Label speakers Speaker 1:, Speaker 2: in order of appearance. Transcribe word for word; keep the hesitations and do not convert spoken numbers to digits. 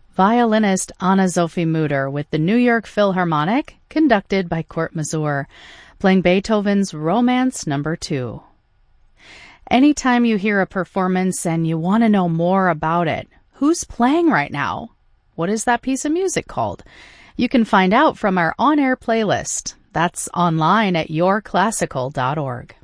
Speaker 1: violinist Anna-Sophie Mutter with the New York Philharmonic, conducted by Kurt Masur, playing Beethoven's Romance Number two. Anytime you hear a performance and you want to know more about it, who's playing right now? What is that piece of music called? You can find out from our on-air playlist. That's online at your classical dot org.